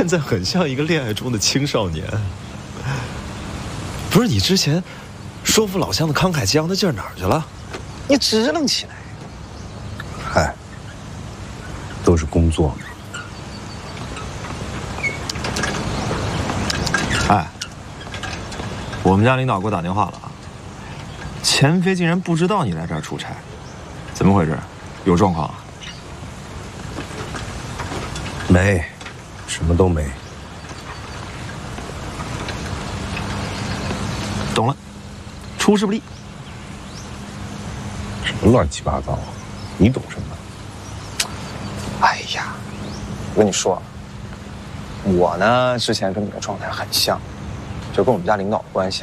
现在很像一个恋爱中的青少年。不是你之前说服老乡的慷慨激昂的劲儿哪儿去了？ 你支棱起来。 嗨，都是工作嘛。 哎，我们家领导给我打电话了啊，钱飞竟然不知道你来这儿出差，怎么回事？有状况啊？ 没，什么都没。 懂了，出师不利。 什么乱七八糟？你懂什么？ 哎呀，我跟你说，我呢之前跟你的状态很像，就跟我们家领导的关系